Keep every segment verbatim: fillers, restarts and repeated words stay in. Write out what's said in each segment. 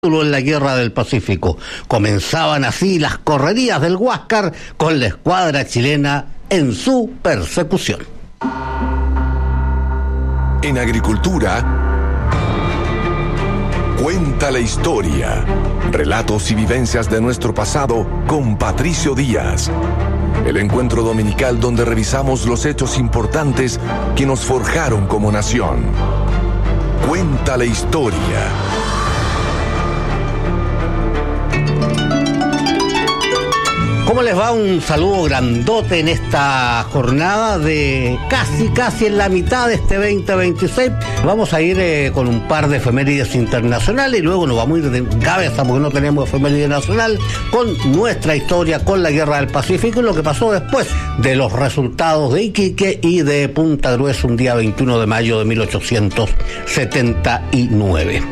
en la Guerra del Pacífico. Comenzaban así las correrías del Huáscar con la escuadra chilena en su persecución. En agricultura, cuenta la historia. Relatos y vivencias de nuestro pasado con Patricio Díaz. El encuentro dominical donde revisamos los hechos importantes que nos forjaron como nación. Cuenta la historia. ¿Cómo les va? Un saludo grandote en esta jornada de casi, casi en la mitad de este veinte veintiséis. Vamos a ir eh, con un par de efemérides internacionales y luego nos vamos a ir de cabeza porque no tenemos efeméride nacional con nuestra historia, con la Guerra del Pacífico y lo que pasó después de los resultados de Iquique y de Punta Gruesa un día veintiuno de mayo de mil ochocientos setenta y nueve.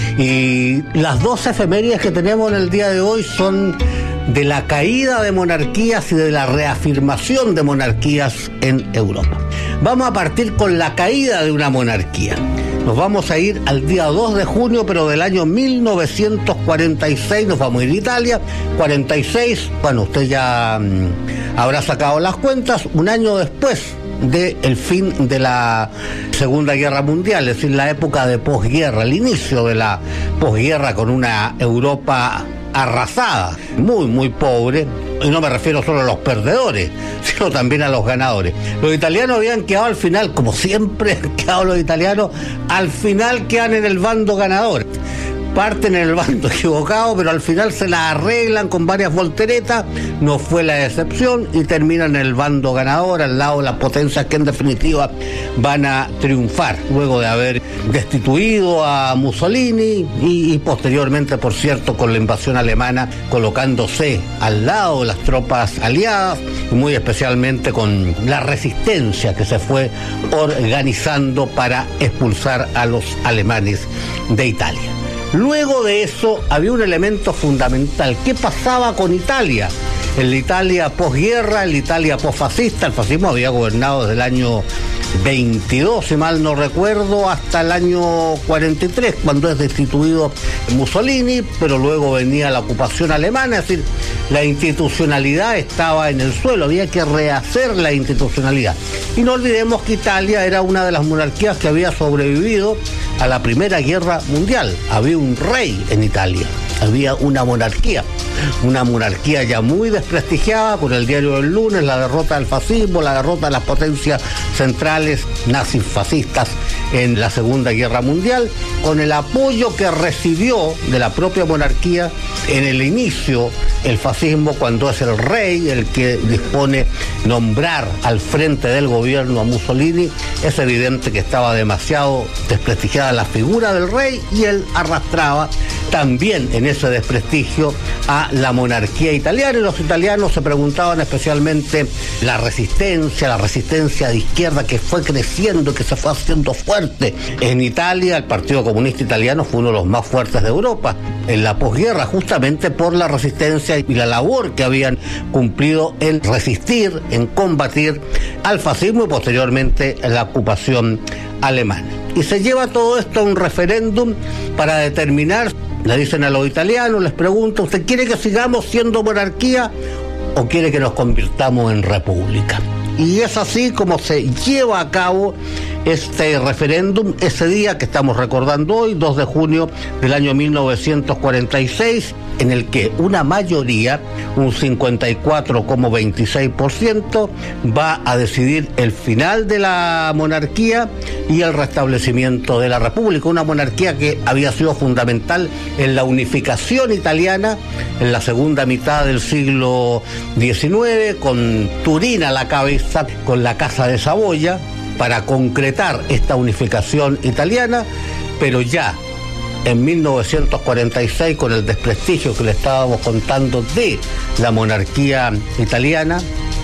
Y las dos efemérides que tenemos en el día de hoy son de la caída de monarquías y de la reafirmación de monarquías en Europa. Vamos a partir con la caída de una monarquía. Nos vamos a ir al día dos de junio, pero del año mil novecientos cuarenta y seis, nos vamos a ir a Italia, cuarenta y seis, bueno, usted ya mmm, habrá sacado las cuentas, un año después del fin de la Segunda Guerra Mundial, es decir, la época de posguerra, el inicio de la posguerra con una Europa arrasada, muy, muy pobre, y no me refiero solo a los perdedores, sino también a los ganadores. Los italianos habían quedado al final, como siempre han quedado los italianos, al final quedan en el bando ganador. Parten en el bando equivocado, pero al final se la arreglan con varias volteretas, no fue la excepción, y terminan en el bando ganador, al lado de las potencias que en definitiva van a triunfar, luego de haber destituido a Mussolini y, y posteriormente, por cierto, con la invasión alemana, colocándose al lado de las tropas aliadas, y muy especialmente con la resistencia que se fue organizando para expulsar a los alemanes de Italia. Luego de eso había un elemento fundamental. ¿Qué pasaba con Italia? En la Italia posguerra, en la Italia posfascista, el fascismo había gobernado desde el año veintidós, si mal no recuerdo, hasta el año cuarenta y tres, cuando es destituido Mussolini, pero luego venía la ocupación alemana, es decir, la institucionalidad estaba en el suelo, había que rehacer la institucionalidad. Y no olvidemos que Italia era una de las monarquías que había sobrevivido a la Primera Guerra Mundial. Había un rey en Italia, había una monarquía, una monarquía ya muy desprestigiada por el diario del lunes, la derrota del fascismo, la derrota de las potencias centrales nazis fascistas en la Segunda Guerra Mundial, con el apoyo que recibió de la propia monarquía en el inicio, el fascismo, cuando es el rey el que dispone nombrar al frente del gobierno a Mussolini. Es evidente que estaba demasiado desprestigiada la figura del rey y él arrastraba también en ese desprestigio a la monarquía italiana, y los italianos se preguntaban especialmente la resistencia, la resistencia de izquierda que fue creciendo, que se fue haciendo fuerte. En Italia el Partido Comunista Italiano fue uno de los más fuertes de Europa en la posguerra, justamente por la resistencia y la labor que habían cumplido en resistir, en combatir al fascismo y posteriormente la ocupación alemana. Y se lleva todo esto a un referéndum para determinar. Le dicen a los italianos, les pregunto, ¿usted quiere que sigamos siendo monarquía o quiere que nos convirtamos en república? Y es así como se lleva a cabo este referéndum, ese día que estamos recordando hoy, dos de junio del año mil novecientos cuarenta y seis, en el que una mayoría, un cincuenta y cuatro coma veintiséis por ciento, va a decidir el final de la monarquía y el restablecimiento de la república, una monarquía que había sido fundamental en la unificación italiana en la segunda mitad del siglo diecinueve, con Turín a la cabeza, con la Casa de Saboya, para concretar esta unificación italiana, pero ya en mil novecientos cuarenta y seis, con el desprestigio que le estábamos contando de la monarquía italiana,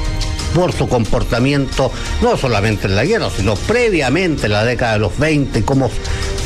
por su comportamiento, no solamente en la guerra, sino previamente en la década de los veinte, cómo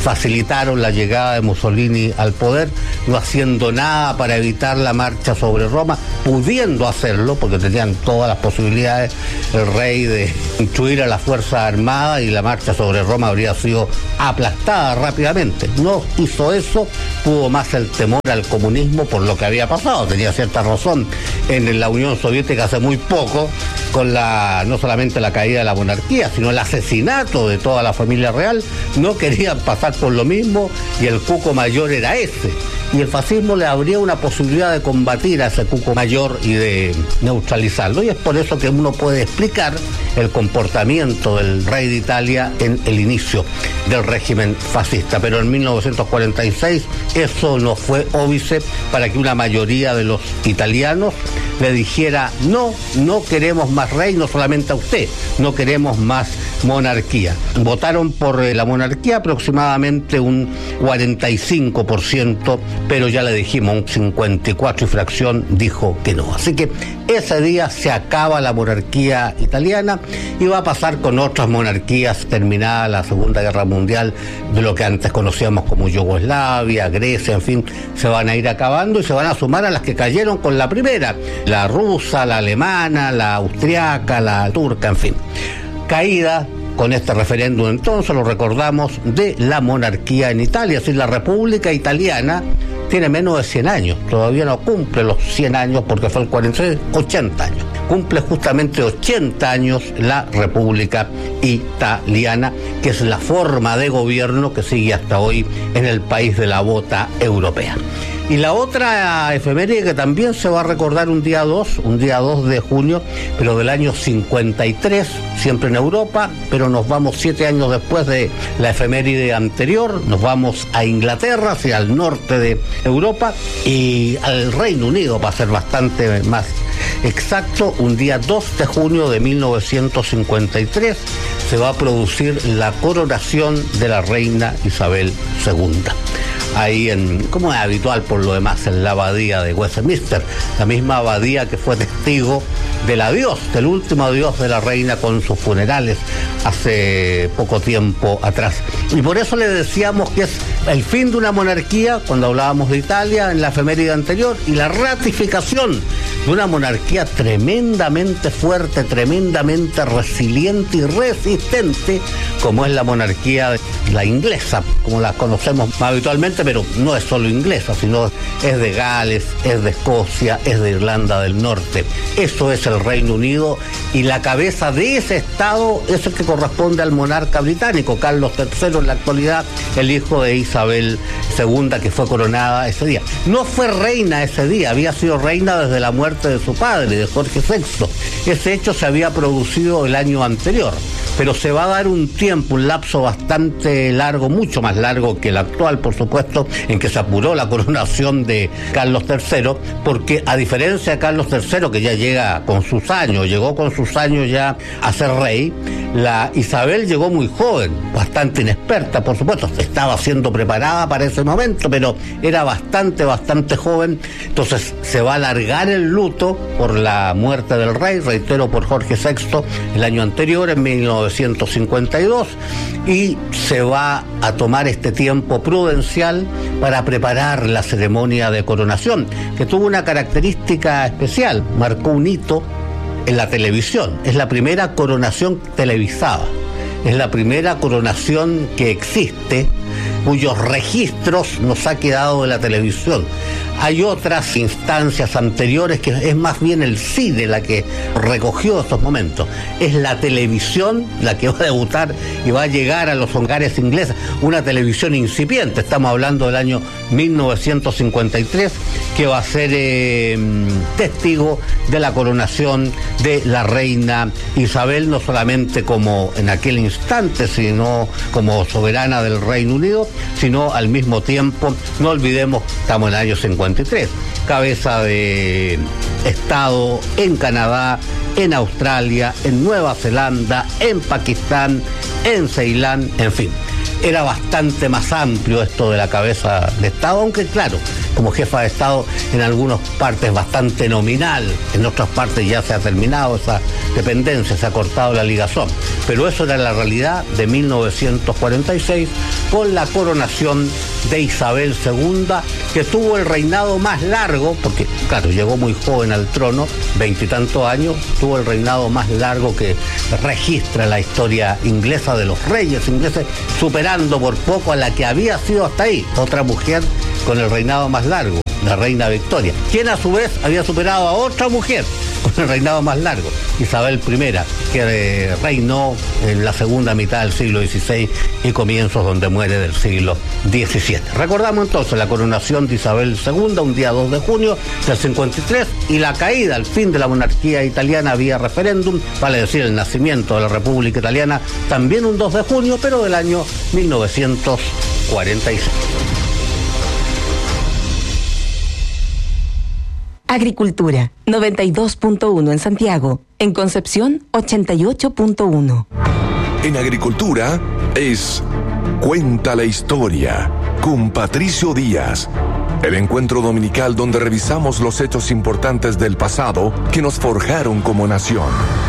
facilitaron la llegada de Mussolini al poder, no haciendo nada para evitar la marcha sobre Roma, pudiendo hacerlo, porque tenían todas las posibilidades el rey de instruir a la Fuerza Armada y la marcha sobre Roma habría sido aplastada rápidamente. No hizo eso, pudo más el temor al comunismo por lo que había pasado, tenía cierta razón en la Unión Soviética hace muy poco, con la no solamente la caída de la monarquía, sino el asesinato de toda la familia real. No querían pasar por lo mismo y el cuco mayor era ese. Y el fascismo le abría una posibilidad de combatir a ese cuco mayor y de neutralizarlo. Y es por eso que uno puede explicar el comportamiento del rey de Italia en el inicio del régimen fascista. Pero en mil novecientos cuarenta y seis eso no fue óbice para que una mayoría de los italianos le dijera: no, no queremos más rey, no solamente a usted, no queremos más monarquía. Votaron por la monarquía aproximadamente un cuarenta y cinco por ciento, pero ya le dijimos, un cincuenta y cuatro y fracción dijo que no. Así que ese día se acaba la monarquía italiana y va a pasar con otras monarquías terminada la Segunda Guerra Mundial, de lo que antes conocíamos como Yugoslavia, Grecia, en fin, se van a ir acabando y se van a sumar a las que cayeron con la primera, la rusa, la alemana, la austriaca, la turca, en fin. Caída con este referéndum, entonces, lo recordamos, de la monarquía en Italia. Es decir, la República Italiana tiene menos de cien años, todavía no cumple los cien años porque fue el cuarenta y seis, ochenta años. Cumple justamente ochenta años la República Italiana, que es la forma de gobierno que sigue hasta hoy en el país de la bota europea. Y la otra efeméride que también se va a recordar un día dos, un día dos de junio, pero del año cincuenta y tres, siempre en Europa, pero nos vamos siete años después de la efeméride anterior, nos vamos a Inglaterra, hacia el norte de Europa, y al Reino Unido, para ser bastante más exacto. Un día dos de junio de mil novecientos cincuenta y tres se va a producir la coronación de la reina Isabel segunda. Ahí, en, como es habitual por lo demás, en la abadía de Westminster, la misma abadía que fue testigo del adiós, del último adiós de la reina con sus funerales hace poco tiempo atrás. Y por eso le decíamos que es el fin de una monarquía, cuando hablábamos de Italia en la efeméride anterior, y la ratificación de una monarquía tremendamente fuerte, tremendamente resiliente y resistente, como es la monarquía, la inglesa, como la conocemos más habitualmente, pero no es solo inglesa, sino es de Gales, es de Escocia, es de Irlanda del Norte. Eso es el Reino Unido, y la cabeza de ese estado es el que corresponde al monarca británico, Carlos tercero en la actualidad, el hijo de Isabel segunda, que fue coronada ese día. No fue reina ese día, había sido reina desde la muerte de su padre, de Jorge sexto. Ese hecho se había producido el año anterior, pero se va a dar un tiempo, un lapso bastante largo, mucho más largo que el actual, por supuesto, en que se apuró la coronación de Carlos tercero, porque a diferencia de Carlos tercero, que ya llega con sus años, llegó con sus años ya a ser rey, la Isabel llegó muy joven, bastante inexperta, por supuesto, estaba siendo preparada para ese momento, pero era bastante, bastante joven. Entonces se va a alargar el luto por la muerte del rey, reitero, por Jorge sexto, el año anterior, en mil novecientos cincuenta y dos, y se va a tomar este tiempo prudencial para preparar la ceremonia de coronación, que tuvo una característica especial, marcó un hito en la televisión. Es la primera coronación televisada, es la primera coronación que existe cuyos registros nos ha quedado de la televisión. Hay otras instancias anteriores que es más bien el cine la que recogió estos momentos. Es la televisión la que va a debutar y va a llegar a los hogares ingleses. Una televisión incipiente, estamos hablando del año mil novecientos cincuenta y tres, que va a ser eh, testigo de la coronación de la reina Isabel, no solamente como en aquel instante, sino como soberana del Reino Unido, sino al mismo tiempo, no olvidemos, estamos en el año cincuenta y tres, cabeza de Estado en Canadá, en Australia, en Nueva Zelanda, en Pakistán, en Ceilán, en fin. Era bastante más amplio esto de la cabeza de Estado, aunque claro, como jefa de Estado, en algunas partes bastante nominal, en otras partes ya se ha terminado esa dependencia, se ha cortado la ligazón. Pero eso era la realidad de mil novecientos cuarenta y seis, con la coronación de Isabel segunda, que tuvo el reinado más largo, porque claro, llegó muy joven al trono, veintitantos años, tuvo el reinado más largo que registra la historia inglesa de los reyes ingleses, superando por poco a la que había sido hasta ahí otra mujer con el reinado más largo, la reina Victoria, quien a su vez había superado a otra mujer con el reinado más largo, Isabel primera, que reinó en la segunda mitad del siglo dieciséis y comienzos donde muere del siglo diecisiete. Recordamos entonces la coronación de Isabel segunda, un día dos de junio del cincuenta y tres, y la caída, al fin de la monarquía italiana vía referéndum, vale decir el nacimiento de la República Italiana, también un dos de junio, pero del año mil novecientos cuarenta y seis. Agricultura, noventa y dos punto uno en Santiago. En Concepción, ochenta y ocho punto uno. En Agricultura es Cuenta la Historia con Patricio Díaz. El encuentro dominical donde revisamos los hechos importantes del pasado que nos forjaron como nación.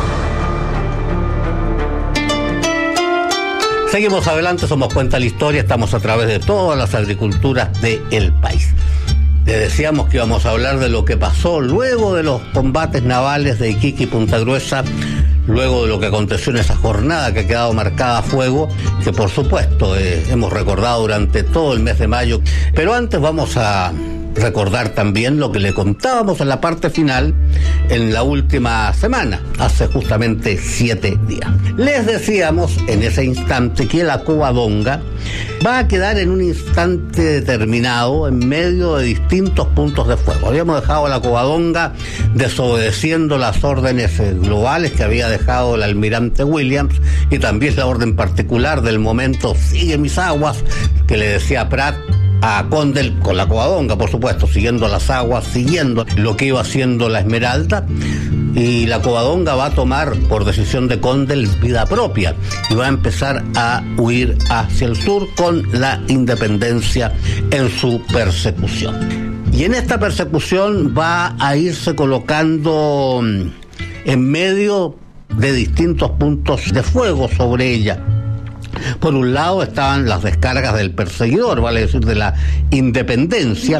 Seguimos adelante, somos Cuenta la Historia, estamos a través de todas las agriculturas del país. Le decíamos que íbamos a hablar de lo que pasó luego de los combates navales de Iquique y Punta Gruesa, luego de lo que aconteció en esa jornada que ha quedado marcada a fuego, que por supuesto eh, hemos recordado durante todo el mes de mayo. Pero antes vamos a recordar también lo que le contábamos en la parte final en la última semana, hace justamente siete días. Les decíamos en ese instante que la Covadonga va a quedar en un instante determinado en medio de distintos puntos de fuego. Habíamos dejado a la Covadonga desobedeciendo las órdenes globales que había dejado el almirante Williams, y también la orden particular del momento "sigue mis aguas", que le decía Prat a Condell, con la Covadonga, por supuesto, siguiendo las aguas, siguiendo lo que iba haciendo la Esmeralda. Y la Covadonga va a tomar, por decisión de Condell, vida propia y va a empezar a huir hacia el sur con la Independencia en su persecución. Y en esta persecución va a irse colocando en medio de distintos puntos de fuego sobre ella. Por un lado estaban las descargas del perseguidor, vale decir, de la Independencia,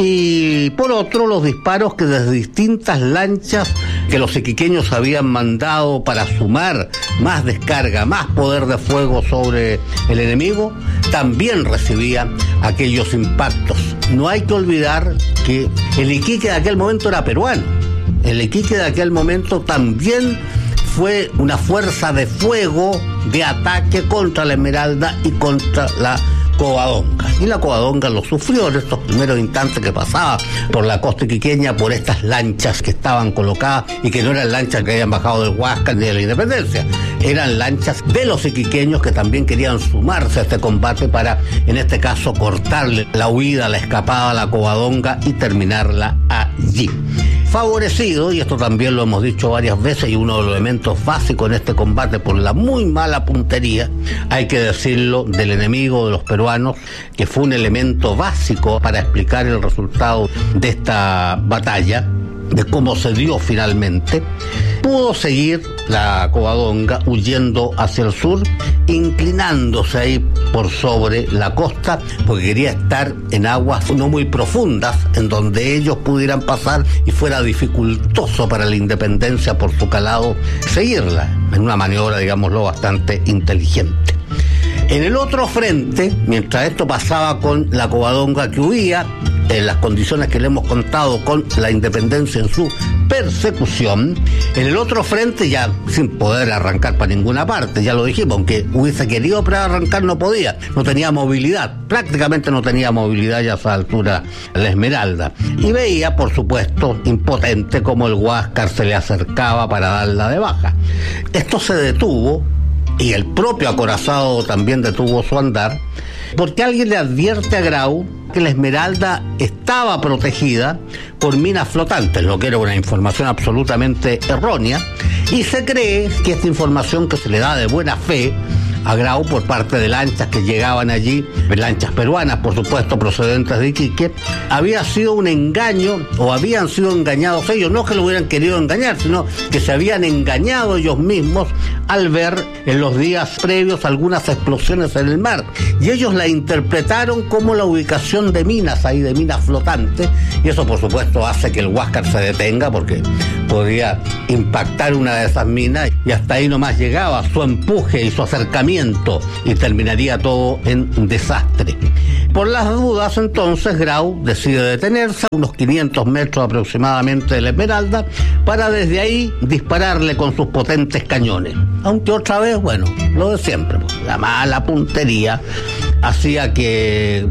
y por otro los disparos que desde distintas lanchas que los iquiqueños habían mandado para sumar más descarga, más poder de fuego sobre el enemigo, también recibían aquellos impactos. No hay que olvidar que el Iquique de aquel momento era peruano. El Iquique de aquel momento también fue una fuerza de fuego, de ataque contra la Esmeralda y contra la Covadonga. Y la Covadonga lo sufrió en estos primeros instantes que pasaba por la costa iquiqueña, por estas lanchas que estaban colocadas y que no eran lanchas que habían bajado del Huáscar ni de la Independencia. Eran lanchas de los iquiqueños que también querían sumarse a este combate para, en este caso, cortarle la huida, la escapada a la Covadonga y terminarla allí. Favorecido, y esto también lo hemos dicho varias veces, y uno de los elementos básicos en este combate por la muy mala puntería, hay que decirlo, del enemigo de los peruanos, que fue un elemento básico para explicar el resultado de esta batalla, de cómo se dio finalmente. Pudo seguir la Covadonga huyendo hacia el sur, inclinándose ahí por sobre la costa, porque quería estar en aguas no muy profundas, en donde ellos pudieran pasar y fuera dificultoso para la Independencia por su calado seguirla, en una maniobra, digámoslo, bastante inteligente. En el otro frente, mientras esto pasaba con la Covadonga que huía, en las condiciones que le hemos contado con la Independencia en su persecución, en el otro frente, ya sin poder arrancar para ninguna parte, ya lo dijimos, aunque hubiese querido para arrancar no podía, no tenía movilidad, prácticamente no tenía movilidad ya a esa altura la Esmeralda, y veía, por supuesto, impotente como el Huáscar se le acercaba para darla de baja. Esto se detuvo, y el propio acorazado también detuvo su andar, porque alguien le advierte a Grau que la Esmeralda estaba protegida por minas flotantes, lo que era una información absolutamente errónea, y se cree que esta información que se le da de buena fe a Grau por parte de lanchas que llegaban allí, lanchas peruanas, por supuesto, procedentes de Iquique. Había sido un engaño, o habían sido engañados ellos, no que lo hubieran querido engañar, sino que se habían engañado ellos mismos al ver en los días previos algunas explosiones en el mar. Y ellos la interpretaron como la ubicación de minas, ahí de minas flotantes, y eso por supuesto hace que el Huáscar se detenga, porque podía impactar una de esas minas y hasta ahí nomás llegaba su empuje y su acercamiento y terminaría todo en desastre. Por las dudas, entonces, Grau decide detenerse a unos quinientos metros aproximadamente de la Esmeralda para desde ahí dispararle con sus potentes cañones. Aunque otra vez, bueno, lo de siempre, pues, la mala puntería hacía que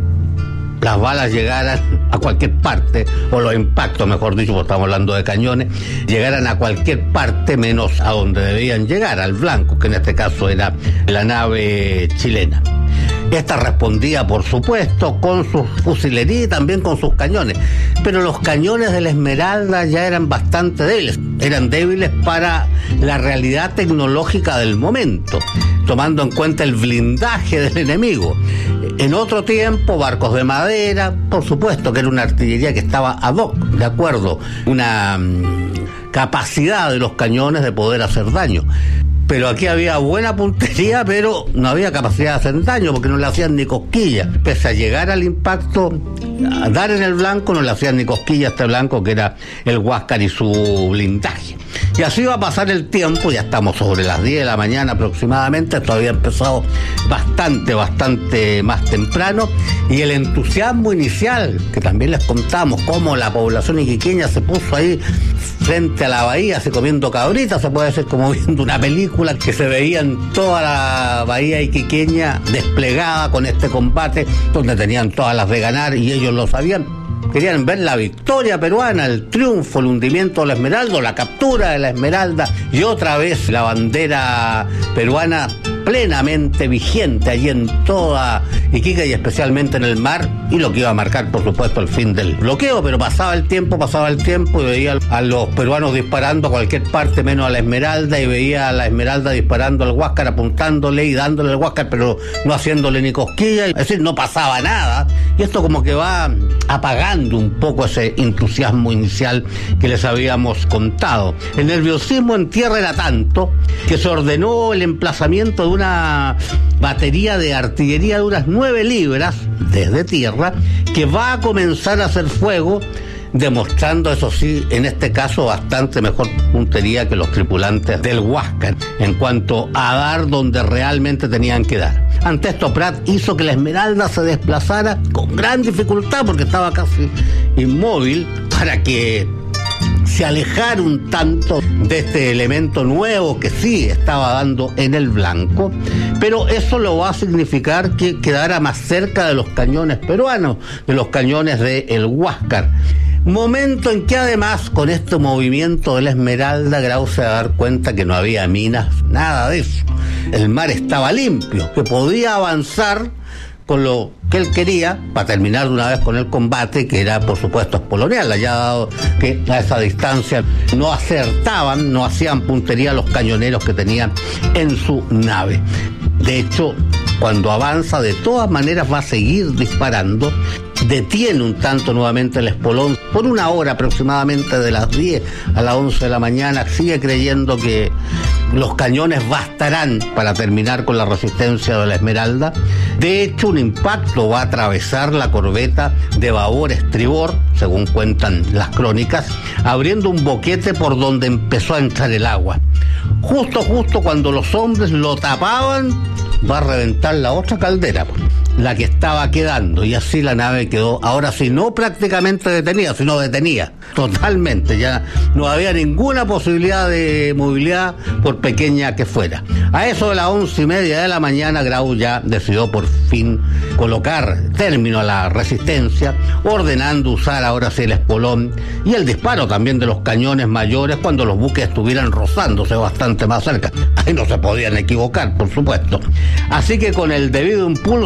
las balas llegaran a cualquier parte, o los impactos, mejor dicho, porque estamos hablando de cañones, llegaran a cualquier parte menos a donde debían llegar, al blanco, que en este caso era la nave chilena. Esta respondía, por supuesto, con su fusilería y también con sus cañones. Pero los cañones de la Esmeralda ya eran bastante débiles. Eran débiles para la realidad tecnológica del momento, tomando en cuenta el blindaje del enemigo. En otro tiempo, barcos de madera, por supuesto que era una artillería que estaba ad hoc, de acuerdo, una mmm, capacidad de los cañones de poder hacer daño. Pero aquí había buena puntería, pero no había capacidad de hacer daño, porque no le hacían ni cosquillas. Pese a llegar al impacto, a dar en el blanco, no le hacían ni cosquillas a este blanco, que era el Huáscar y su blindaje. Y así va a pasar el tiempo, ya estamos sobre las diez de la mañana aproximadamente, esto había empezado bastante, bastante más temprano, y el entusiasmo inicial, que también les contamos, cómo la población iquiqueña se puso ahí frente a la bahía, se comiendo cabritas, se puede decir como viendo una película, que se veía en toda la bahía iquiqueña desplegada con este combate, donde tenían todas las de ganar y ellos lo sabían. Querían ver la victoria peruana, el triunfo, el hundimiento de la Esmeralda, la captura de la Esmeralda, y otra vez la bandera peruana plenamente vigente allí en toda Iquique y especialmente en el mar, y lo que iba a marcar, por supuesto, el fin del bloqueo. Pero pasaba el tiempo, pasaba el tiempo y veía a los peruanos disparando a cualquier parte menos a la Esmeralda, y veía a la Esmeralda disparando al Huáscar, apuntándole y dándole al Huáscar, pero no haciéndole ni cosquilla, es decir, no pasaba nada, y esto como que va apagando un poco ese entusiasmo inicial que les habíamos contado. El nerviosismo en tierra era tanto que se ordenó el emplazamiento de una batería de artillería de unas nueve libras desde tierra, que va a comenzar a hacer fuego, demostrando, eso sí, en este caso bastante mejor puntería que los tripulantes del Huáscar en cuanto a dar donde realmente tenían que dar. Ante esto, Prat hizo que la Esmeralda se desplazara con gran dificultad, porque estaba casi inmóvil, para que se alejara un tanto de este elemento nuevo que sí estaba dando en el blanco, pero eso lo va a significar que quedara más cerca de los cañones peruanos, de los cañones de el Huáscar. Momento en que además, con este movimiento de la Esmeralda, Grau se va a dar cuenta que no había minas, nada de eso. El mar estaba limpio, que podía avanzar con lo que él quería para terminar de una vez con el combate, que era, por supuesto, espolonearla, ya dado que a esa distancia no acertaban, no hacían puntería los cañoneros que tenían en su nave. De hecho, cuando avanza, de todas maneras va a seguir disparando. Detiene un tanto nuevamente el espolón por una hora aproximadamente, de las diez a las once de la mañana. Sigue creyendo que los cañones bastarán para terminar con la resistencia de la Esmeralda. De hecho, un impacto va a atravesar la corbeta de babor estribor, según cuentan las crónicas, abriendo un boquete por donde empezó a entrar el agua. Justo, justo cuando los hombres lo tapaban, va a reventar la otra caldera, la que estaba quedando, y así la nave quedó, ahora sí, no prácticamente detenida, sino detenida totalmente. Ya no había ninguna posibilidad de movilidad, por pequeña que fuera. A eso de las once y media de la mañana, Grau ya decidió por fin colocar término a la resistencia, ordenando usar ahora sí el espolón y el disparo también de los cañones mayores cuando los buques estuvieran rozándose bastante más cerca. Ahí no se podían equivocar, por supuesto. Así que con el debido impulso, el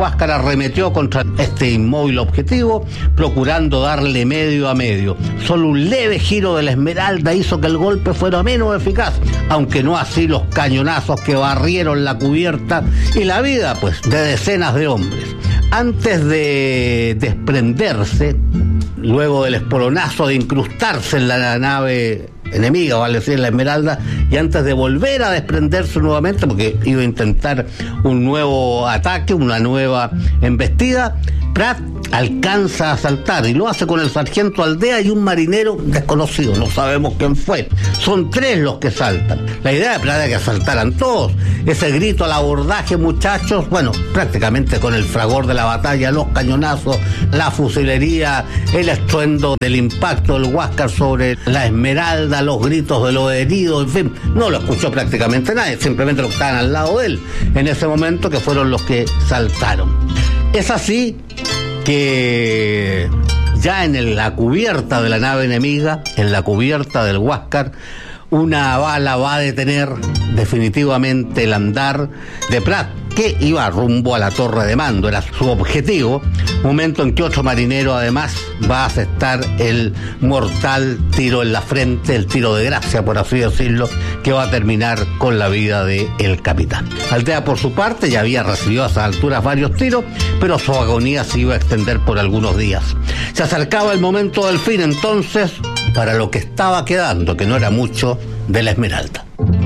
Huáscar arremetió contra este inmóvil objetivo, procurando darle medio a medio. Solo un leve giro de la Esmeralda hizo que el golpe fuera menos eficaz, aunque no así los cañonazos que barrieron la cubierta y la vida, pues, de decenas de hombres. Antes de desprenderse, luego del espolonazo de incrustarse en la nave enemiga, vale decir, la Esmeralda, y antes de volver a desprenderse nuevamente, porque iba a intentar un nuevo ataque, una nueva embestida, Prat alcanza a saltar y lo hace con el sargento Aldea y un marinero desconocido, no sabemos quién fue. Son tres los que saltan. La idea de Prat era que saltaran todos. Ese grito al abordaje, muchachos, bueno, prácticamente con el fragor de la batalla, los cañonazos, la fusilería, el estruendo del impacto del Huáscar sobre la Esmeralda, los gritos de los heridos, en fin, no lo escuchó prácticamente nadie, simplemente los que estaban al lado de él en ese momento, que fueron los que saltaron. Es así que ya en el, la cubierta de la nave enemiga, en la cubierta del Huáscar, una bala va a detener definitivamente el andar de Prat, que iba rumbo a la torre de mando, era su objetivo, momento en que otro marinero además va a asestar el mortal tiro en la frente, el tiro de gracia, por así decirlo, que va a terminar con la vida del capitán. Aldea, por su parte, ya había recibido a esas alturas varios tiros, pero su agonía se iba a extender por algunos días. Se acercaba el momento del fin, entonces, para lo que estaba quedando, que no era mucho, de la Esmeralda.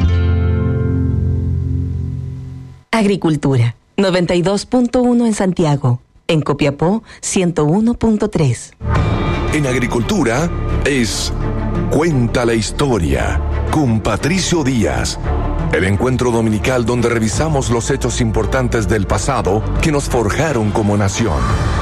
Agricultura, noventa y dos punto uno en Santiago. En Copiapó, ciento uno punto tres. En Agricultura es Cuenta la Historia con Patricio Díaz. El encuentro dominical donde revisamos los hechos importantes del pasado que nos forjaron como nación.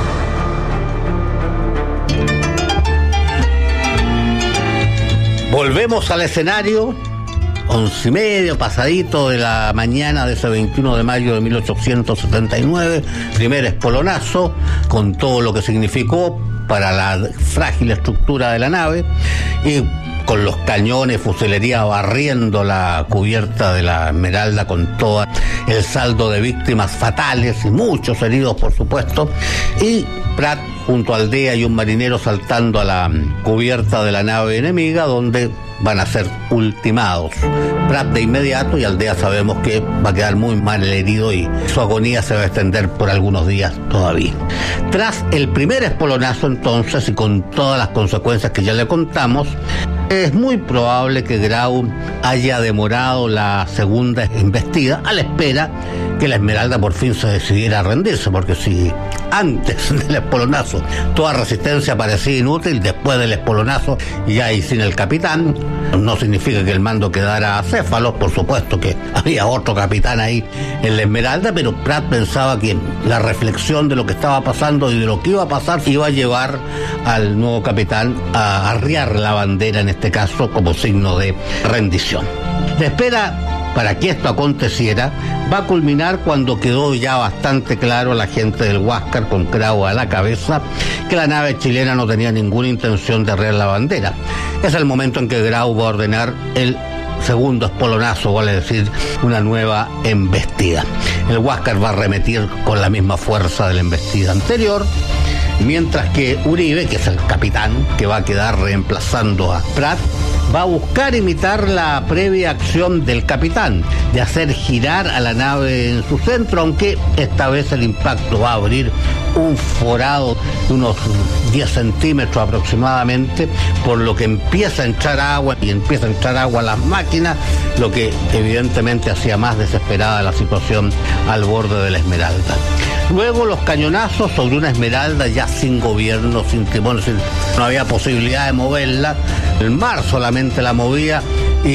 Volvemos al escenario. Once y medio, pasadito de la mañana de ese veintiuno de mayo de mil ochocientos setenta y nueve, primer espolonazo, con todo lo que significó para la frágil estructura de la nave, y con los cañones, fusilería barriendo la cubierta de la Esmeralda, con todo el saldo de víctimas fatales y muchos heridos, por supuesto, y Prat junto a Aldea y un marinero saltando a la cubierta de la nave enemiga, donde van a ser ultimados. Prat de inmediato, y Aldea sabemos que va a quedar muy mal herido y su agonía se va a extender por algunos días todavía. Tras el primer espolonazo, entonces, y con todas las consecuencias que ya le contamos, es muy probable que Grau haya demorado la segunda embestida a la espera que la Esmeralda por fin se decidiera a rendirse, porque si antes del espolonazo toda resistencia parecía inútil, después del espolonazo ya y sin el capitán, no significa que el mando quedara acéfalo, por supuesto que había otro capitán ahí en la Esmeralda, pero Prat pensaba que la reflexión de lo que estaba pasando y de lo que iba a pasar iba a llevar al nuevo capitán a arriar la bandera, en este caso como signo de rendición. La espera para que esto aconteciera va a culminar cuando quedó ya bastante claro a la gente del Huáscar, con Grau a la cabeza, que la nave chilena no tenía ninguna intención de arriar la bandera. Es el momento en que Grau va a ordenar el segundo espolonazo, vale decir, una nueva embestida. El Huáscar va a arremetir con la misma fuerza de la embestida anterior, mientras que Uribe, que es el capitán que va a quedar reemplazando a Prat, va a buscar imitar la previa acción del capitán, de hacer girar a la nave en su centro, aunque esta vez el impacto va a abrir un forado de unos diez centímetros aproximadamente, por lo que empieza a entrar agua y empieza a entrar agua a las máquinas, lo que evidentemente hacía más desesperada la situación al borde de la Esmeralda. Luego los cañonazos sobre una Esmeralda ya sin gobierno, sin timón, sin, no había posibilidad de moverla. El mar solamente la movía,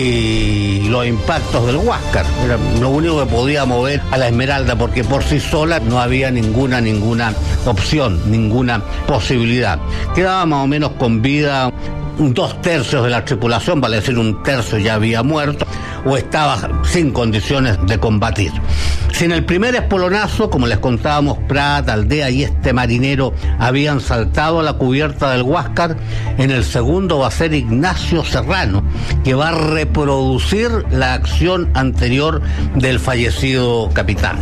y los impactos del Huáscar era lo único que podía mover a la Esmeralda, porque por sí sola no había ninguna ninguna opción, ninguna posibilidad. Quedaba más o menos con vida dos tercios de la tripulación, vale decir un tercio ya había muerto o estaba sin condiciones de combatir. Si en el primer espolonazo, como les contábamos, Prat, Aldea y este marinero habían saltado a la cubierta del Huáscar, en el segundo va a ser Ignacio Serrano, que va a reproducir la acción anterior del fallecido capitán.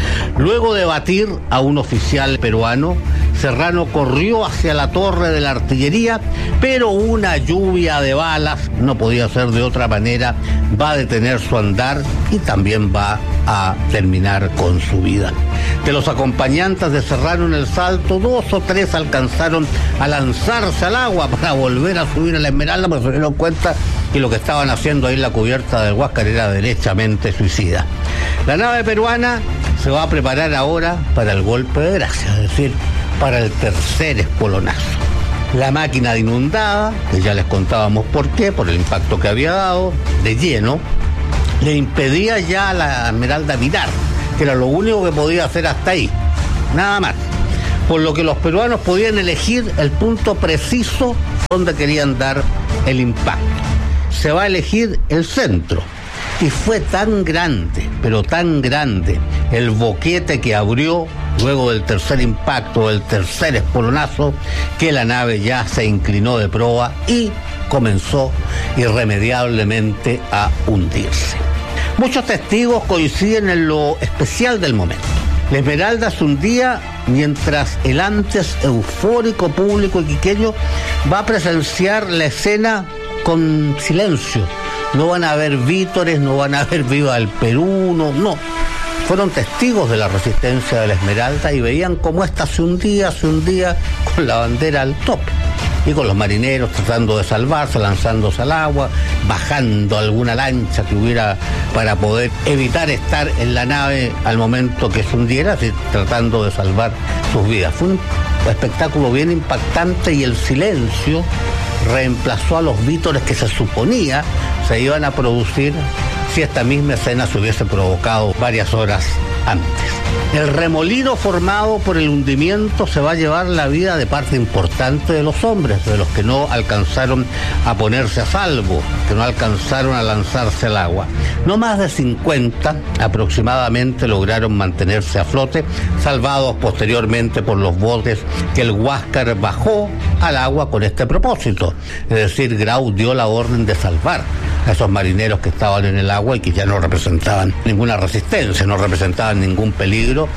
Luego de batir a un oficial peruano, Serrano corrió hacia la torre de la artillería, pero una lluvia de balas, no podía ser de otra manera, va a detener su andar y también va a terminar con su vida. De los acompañantes de Serrano en el salto, dos o tres alcanzaron a lanzarse al agua para volver a subir a la Esmeralda, porque se dieron cuenta que lo que estaban haciendo ahí en la cubierta del Huáscar era derechamente suicida. La nave peruana se va a preparar ahora para el golpe de gracia, es decir, para el tercer espolonazo. La máquina de inundada, que ya les contábamos por qué, por el impacto que había dado, de lleno, le impedía ya a la Esmeralda virar, que era lo único que podía hacer hasta ahí, nada más. Por lo que los peruanos podían elegir el punto preciso donde querían dar el impacto. Se va a elegir el centro. Y fue tan grande, pero tan grande, el boquete que abrió luego del tercer impacto, del tercer espolonazo, que la nave ya se inclinó de proa y comenzó irremediablemente a hundirse. Muchos testigos coinciden en lo especial del momento. La Esmeralda se hundía mientras el antes eufórico público iquiqueño va a presenciar la escena con silencio. No van a haber vítores, no van a haber viva el Perú, no, no. Fueron testigos de la resistencia de la Esmeralda y veían cómo ésta se hundía, se hundía con la bandera al tope. Y con los marineros tratando de salvarse, lanzándose al agua, bajando alguna lancha que hubiera para poder evitar estar en la nave al momento que se hundiera, así, tratando de salvar sus vidas. Fue un espectáculo bien impactante y el silencio reemplazó a los vítores que se suponía se iban a producir si esta misma escena se hubiese provocado varias horas antes. El remolino formado por el hundimiento se va a llevar la vida de parte importante de los hombres, de los que no alcanzaron a ponerse a salvo, que no alcanzaron a lanzarse al agua. No más de cincuenta aproximadamente lograron mantenerse a flote, salvados posteriormente por los botes que el Huáscar bajó al agua con este propósito. Es decir, Grau dio la orden de salvar a esos marineros que estaban en el agua y que ya no representaban ninguna resistencia, no representaban ningún peligro,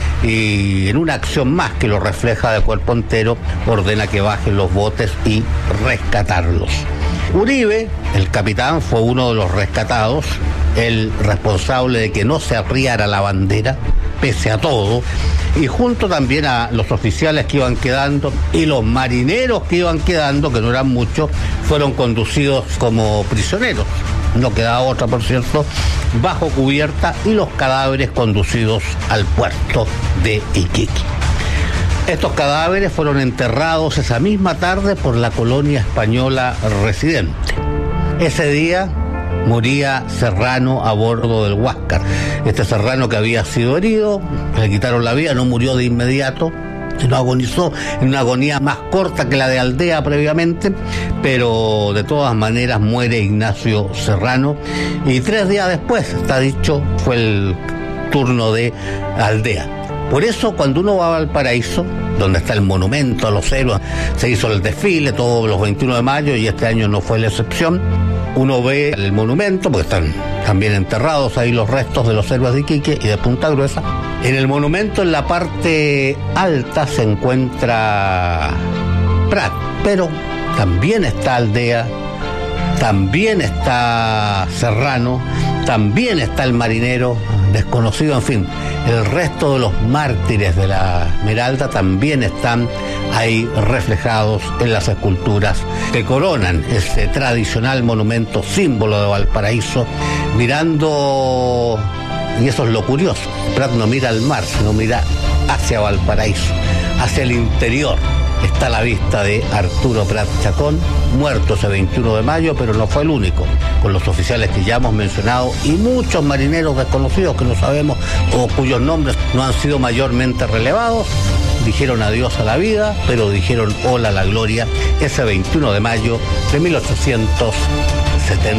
y en una acción más que lo refleja de cuerpo entero, ordena que bajen los botes y rescatarlos. Uribe, el capitán, fue uno de los rescatados, el responsable de que no se arriara la bandera, pese a todo, y junto también a los oficiales que iban quedando y los marineros que iban quedando, que no eran muchos, fueron conducidos como prisioneros. No quedaba otra, por cierto, bajo cubierta, y los cadáveres conducidos al puerto de Iquique. Estos cadáveres fueron enterrados esa misma tarde por la colonia española residente. Ese día moría Serrano a bordo del Huáscar. Este Serrano, que había sido herido, le quitaron la vida, no murió de inmediato, sino agonizó en una agonía más corta que la de Aldea previamente, pero de todas maneras muere Ignacio Serrano, y tres días después, está dicho, fue el turno de Aldea. Por eso, cuando uno va a Valparaíso, donde está el monumento a los héroes, se hizo el desfile todos los veintiuno de mayo y este año no fue la excepción, uno ve el monumento, porque están también enterrados ahí los restos de los héroes de Iquique y de Punta Gruesa. En el monumento, en la parte alta, se encuentra Prat, pero también está Aldea, también está Serrano, también está el marinero desconocido, en fin, el resto de los mártires de la Esmeralda también están ahí reflejados en las esculturas que coronan ese tradicional monumento, símbolo de Valparaíso, mirando, y eso es lo curioso, Prat no mira al mar, sino mira hacia Valparaíso, hacia el interior. Está a la vista de Arturo Prat Chacón, muerto ese veintiuno de mayo, pero no fue el único. Con los oficiales que ya hemos mencionado y muchos marineros desconocidos que no sabemos o cuyos nombres no han sido mayormente relevados, dijeron adiós a la vida, pero dijeron hola a la gloria ese veintiuno de mayo de mil ochocientos setenta.